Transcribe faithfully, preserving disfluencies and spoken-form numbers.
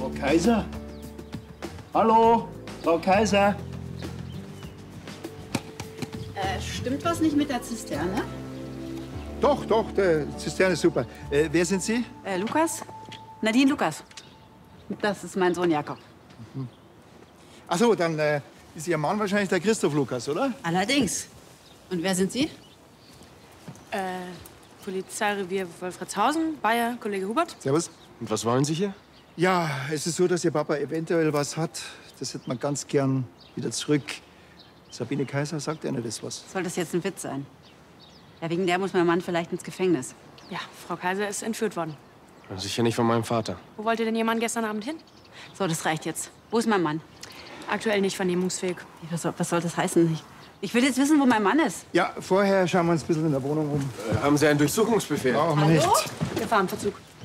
Frau Kaiser? Hallo, Frau Kaiser? Äh, stimmt was nicht mit der Zisterne? Doch, doch, der Zisterne ist super. Äh, wer sind Sie? Äh, Lukas? Nadine Lukas. Das ist mein Sohn Jakob. Mhm. Ach so, dann äh, ist Ihr Mann wahrscheinlich der Christoph Lukas, oder? Allerdings. Und wer sind Sie? Äh, Polizeirevier Wolfratshausen, Bayer, Kollege Hubert. Servus. Und was wollen Sie hier? Ja, es ist so, dass Ihr Papa eventuell was hat. Das hätte man ganz gern wieder zurück. Sabine Kaiser, sagt Ihnen das was? Soll das jetzt ein Witz sein? Ja, wegen der muss mein Mann vielleicht ins Gefängnis. Ja, Frau Kaiser ist entführt worden. Sicher nicht von meinem Vater. Wo wollte denn Ihr Mann gestern Abend hin? So, das reicht jetzt. Wo ist mein Mann? Aktuell nicht vernehmungsfähig. Was soll, was soll das heißen? Ich, ich will jetzt wissen, wo mein Mann ist. Ja, vorher schauen wir uns ein bisschen in der Wohnung um. Äh, haben Sie einen Durchsuchungsbefehl? Brauchen wir nicht. Wir fahren Verzug.